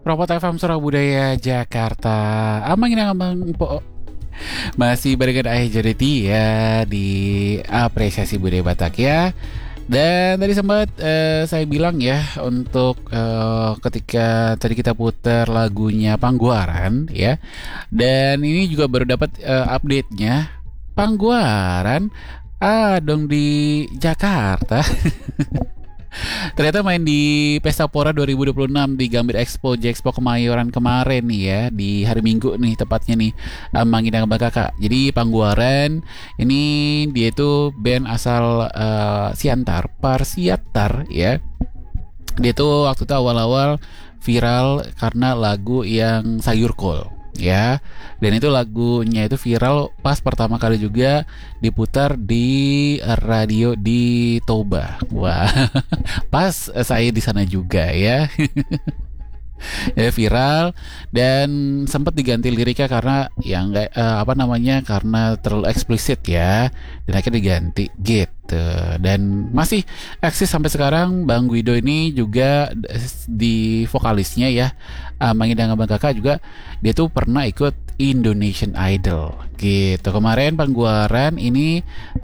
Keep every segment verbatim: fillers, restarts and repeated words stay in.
Propot F M Surabaya Jakarta. Amangin amang po. Masih barengan Ayah Jodeti ya di apresiasi budaya Batak ya. Dan tadi sempat eh, saya bilang ya untuk eh, ketika tadi kita putar lagunya Pangguaran ya. Dan ini juga baru dapat eh, update-nya. Pangguaran ah dong di Jakarta. Ternyata main di Pesta Pora dua ribu dua puluh enam di Gambir Expo Jexpo Kemayoran kemarin nih ya, di hari Minggu nih tepatnya nih, Mangina Kakak. Jadi Pangguaran ini dia itu band asal uh, Siantar, Parsiatar ya. Dia tuh waktu itu awal-awal viral karena lagu yang Sayur Kol ya, dan itu lagunya itu viral pas pertama kali juga diputar di radio di Toba. Wah, pas saya di sana juga ya. Ya viral dan sempat diganti liriknya karena yang nggak eh, apa namanya karena terlalu eksplisit ya, dan akhirnya diganti gitu. Dan masih eksis sampai sekarang. Bang Guido ini juga di vokalisnya ya, uh, Mangidang Abang Kakak juga, dia tuh pernah ikut Indonesian Idol gitu. Kemarin Pangguaran ini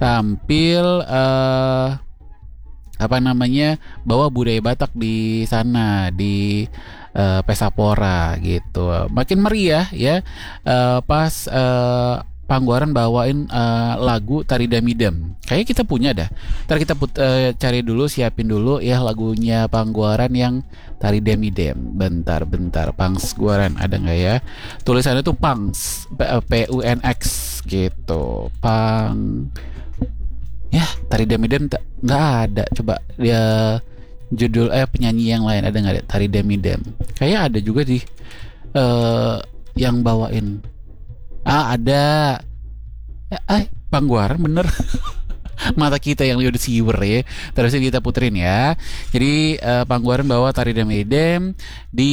tampil uh, apa namanya bawa budaya Batak di sana di uh, Pesta Pora gitu. Makin meriah ya uh, pas uh, Pangguaran bawain uh, lagu Tari Damidam. Kayaknya kita punya dah. Ntar kita put, uh, cari dulu, siapin dulu ya lagunya Pangguaran yang Tari Damidam. Bentar-bentar, Pangguaran ada nggak ya? Tulisannya tuh Pangs, P U N X gitu. Pang ya, Tari Damidam tak nggak ada. Coba dia judul eh penyanyi yang lain ada nggak ada Tari Damidam? Kayak ada juga di uh, yang bawain. Ah ada. Ya, eh Pangguaran bener. Mata kita yang lihat siwer ya. Terusnya kita puterin ya. Jadi uh, Pangguaran bawa Tari Damidam di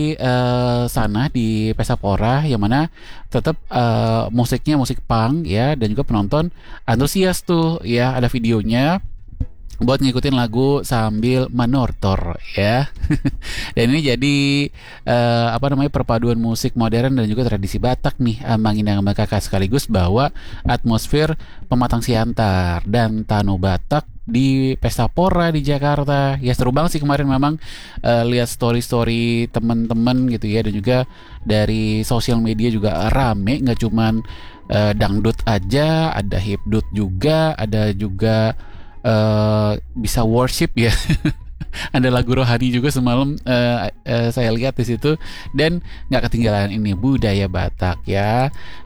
uh, sana di Pesta Pora, yang mana tetap uh, musiknya musik punk ya, dan juga penonton antusias tuh ya, ada videonya buat ngikutin lagu sambil manortor ya. Dan ini jadi uh, apa namanya perpaduan musik modern dan juga tradisi Batak nih, Mangindang Abang Kakak, sekaligus bawa atmosfer pematang siantar dan tano Batak di Pesta Pora di Jakarta. Ya seru banget sih kemarin memang, uh, lihat story-story teman-teman gitu ya, dan juga dari sosial media juga rame, nggak cuman uh, dangdut aja, ada hipdut juga, ada juga Uh, bisa worship ya. Ada lagu rohani juga semalam uh, uh, saya lihat di situ, dan nggak ketinggalan ini budaya Batak ya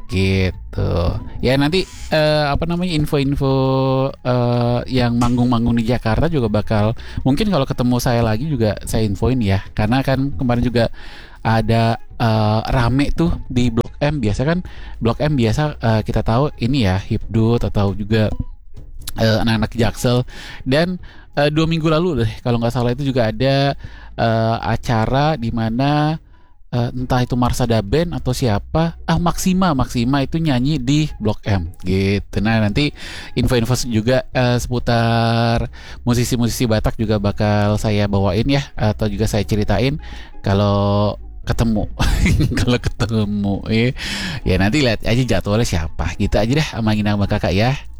gitu ya. Nanti uh, apa namanya info-info uh, yang manggung-manggung di Jakarta juga bakal, mungkin kalau ketemu saya lagi juga saya infoin ya, karena kan kemarin juga ada uh, rame tuh di Blok M. Biasa kan Blok M biasa uh, kita tahu ini ya hipdut atau juga Uh, anak-anak Jaksel. Dan uh, dua minggu lalu deh kalau nggak salah itu juga ada uh, acara di mana uh, entah itu Marsada Band atau siapa, ah Maksima Maksima itu nyanyi di Blok M gitu. Nah nanti info-info juga uh, seputar musisi-musisi Batak juga bakal saya bawain ya, atau juga saya ceritain kalau ketemu. Kalau ketemu ya. Ya nanti lihat aja jadwalnya siapa gitu aja deh, Mangindang Abang Kakak ya.